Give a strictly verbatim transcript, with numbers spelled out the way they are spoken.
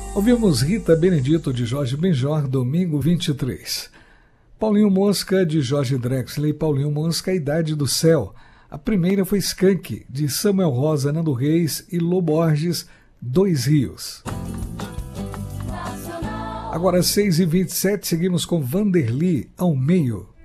Ouvimos Rita Benedito, de Jorge Benjor, domingo vinte e três. Paulinho Mosca, de Jorge Drexler, e Paulinho Mosca, A Idade do Céu. A primeira foi Skank, de Samuel Rosa, Nando Reis e Lô Borges, Dois Rios. Agora seis e vinte e sete, seguimos com Vanderly, Ao Meio.